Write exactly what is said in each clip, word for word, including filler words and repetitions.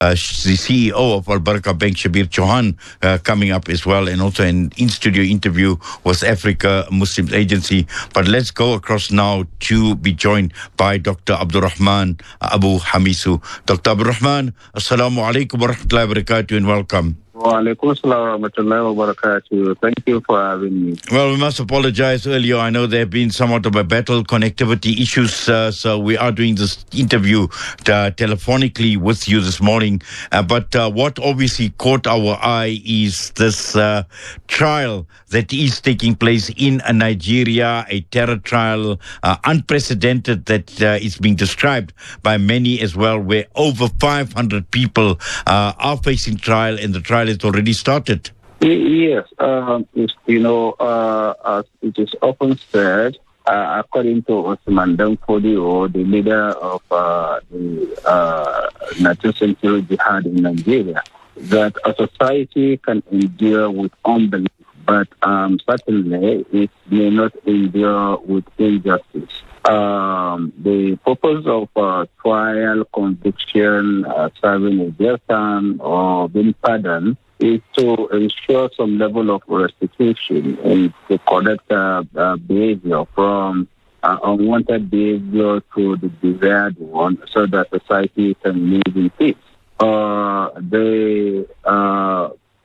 uh, the C E O of Al Barakah Bank, Shabir Chauhan, uh, coming up as well, and also an in-studio interview with Africa Muslims Agency. But let's go across now to be joined by Doctor Abdul Rahman Abu Hamisu. Doctor Abdul Rahman, Assalamu alaikum wa rahmatullahi wa barakatuh, and welcome. Wa alaikum assalam wa rahmatullahi wa barakatuh. Thank you for having me. Well, we must apologize earlier. I know there have been somewhat of a battle, connectivity issues, uh, so we are doing this interview uh, telephonically with you this morning. Uh, but uh, what obviously caught our eye is this uh, trial that is taking place in uh, Nigeria, a terror trial, uh, unprecedented, that uh, is being described by many as well, where over five hundred people uh, are facing trial, and the trial has already started. Yes, um, you know, uh, as it is often said, uh, according to Osman Danfodio, the leader of uh, the uh, nineteenth century jihad in Nigeria, that a society can endure with unbelief, but um, certainly it may not endure with injustice. Um, the purpose of uh, trial, conviction, uh, serving a jail term, or being pardoned is to ensure some level of restitution and to correct uh, uh, behavior from uh, unwanted behavior to the desired one, so that society can live in peace. Uh, the uh,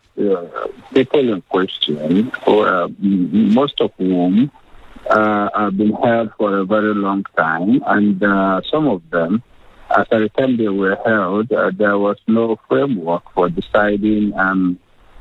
uh, people in question, or uh, most of whom uh, have been held for a very long time, and uh, some of them, at the time they were held, uh, there was no framework for deciding um,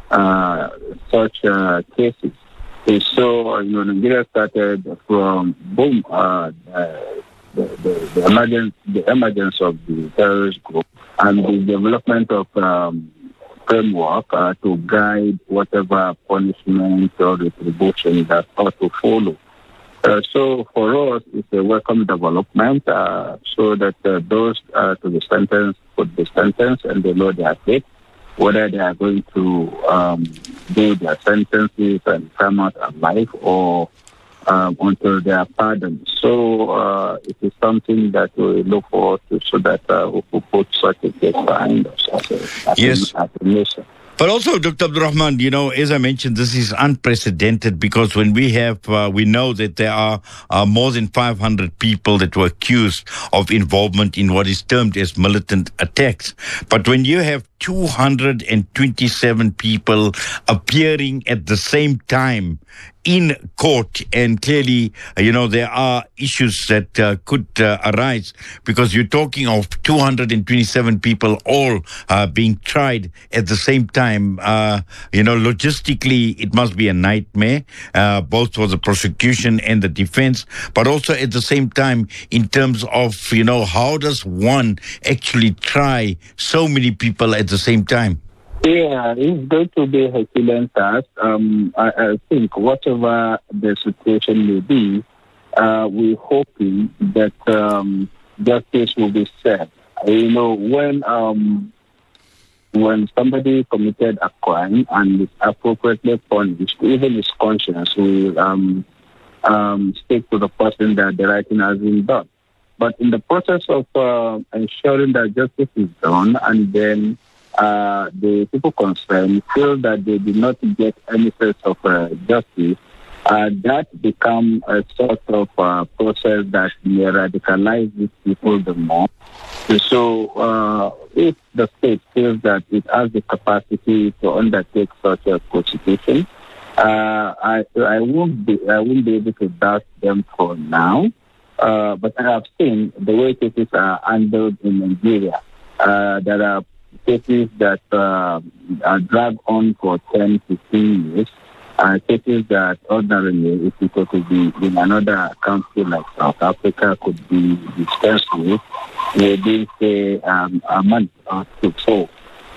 uh, such uh, cases. And so, you know, Nigeria started from boom, uh, uh, the, the, the, emergence, the emergence of the terrorist group and the development of um, framework uh, to guide whatever punishment or retribution that ought to follow. Uh, so for us, it's a welcome development, uh, so that uh, those uh, to the sentence put the sentence and they know their fate, whether they are going to um, do their sentences and come out alive or um, until they are pardoned. So uh, it is something that we look forward to, so that uh, we will put such a case behind us as a, as yes. a, as a nation. But also, Doctor Abdul Rahman, you know, as I mentioned, this is unprecedented, because when we have, uh, we know that there are uh, more than five hundred people that were accused of involvement in what is termed as militant attacks. But when you have two hundred twenty-seven people appearing at the same time in court, and clearly, you know, there are issues that uh, could uh, arise, because you're talking of two hundred twenty-seven people all uh, being tried at the same time. Uh, you know, logistically, it must be a nightmare, uh, both for the prosecution and the defense, but also at the same time in terms of, you know, how does one actually try so many people at the same time? Yeah, it's going to be a Herculean task. Um, I, I think whatever the situation may be, uh, we're hoping that um, justice will be served. You know, when um, when somebody committed a crime and is appropriately punished, even his conscience will um, um, speak to the person that the right thing has been done. But in the process of uh, ensuring that justice is done, and then Uh, the people concerned feel that they did not get any sense of uh, justice, uh, that become a sort of uh, process that may radicalize these people the more. So uh, if the state feels that it has the capacity to undertake such a prosecution, uh, I I won't be I won't be able to doubt them for now. Uh, but I have seen the way cases are handled in Nigeria. Uh, there are cases that uh, are dragged on for ten, fifteen years, uh, cases that ordinarily, if it could be in another country like South Africa, could be dispensed with within, say, um, a month or two. So,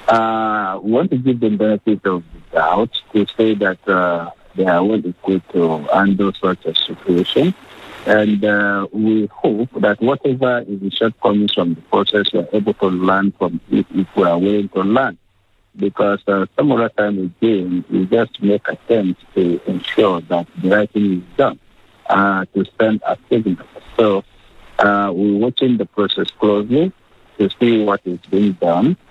uh, we want to give them benefit of the doubt to say that uh, they are well equipped to handle such a situation. And uh, we hope that whatever is the shortcomings from the process, we are able to learn from it if we are willing to learn. Because uh, some other time again, we just make attempts to ensure that the right thing is done, uh, to send a signal. So uh, we're watching the process closely to see what is being done.